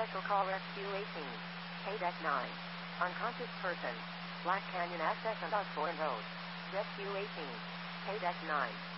Special call Rescue 18. Paydeck 9. Unconscious person. Black Canyon Access and Osborne Road. Rescue 18. Paydeck 9.